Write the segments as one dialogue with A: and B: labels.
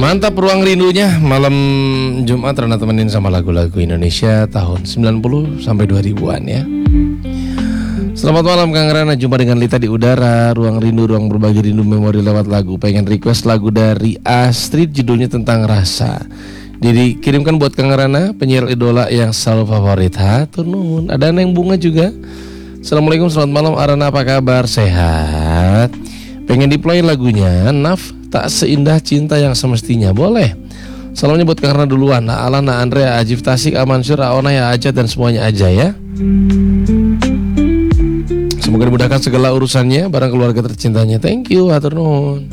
A: Mantap ruang rindunya malam Jumat Rana temenin sama lagu-lagu Indonesia tahun 90 sampai 2000-an ya. Selamat malam Kang Rana, jumpa dengan Lita di udara. Ruang rindu, ruang berbagi rindu memori lewat lagu. Pengen request lagu dari Astrid, judulnya tentang rasa. Dikirimkan buat Kang Rana, penyiar idola yang selalu favorit. Hatur nuhun. Ada Neng Bunga juga. Assalamualaikum, selamat malam Arana, apa kabar? Sehat. Pengen di-play lagunya Naf, Tak Seindah Cinta Yang Semestinya. Boleh. Salamnya buat Kang Rana duluan. Ala, Na Andrea, Ajif Tasik, Amansur, Aona, ya Aja, dan semuanya aja ya. Semoga dimudahkan segala urusannya barang keluarga tercintanya. Thank you, hatur nuhun.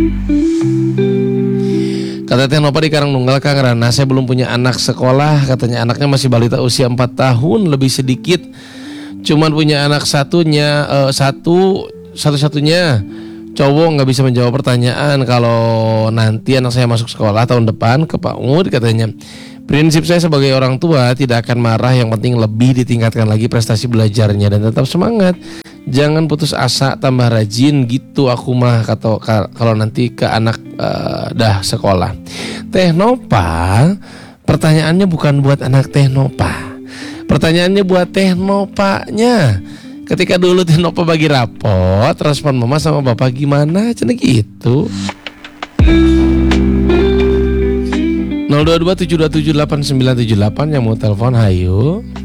A: Kata Teh Nova di Karangnunggal, Kang Rana, saya belum punya anak sekolah. Katanya anaknya masih balita usia 4 tahun, lebih sedikit. Cuman punya anak satu-satunya cowok, nggak bisa menjawab pertanyaan. Kalau nanti anak saya masuk sekolah tahun depan ke Pak Umur, katanya prinsip saya sebagai orang tua tidak akan marah, yang penting lebih ditingkatkan lagi prestasi belajarnya dan tetap semangat. Jangan putus asa, tambah rajin gitu aku mah kalau nanti ke anak dah sekolah. Teh Nova, pertanyaannya bukan buat anak Teh Nova. Pertanyaannya buat Teh Novanya. Ketika dulu Teh Nova bagi rapot, respon mama sama bapak gimana? Cina gitu. 022 727 8978 yang mau telepon, hayu.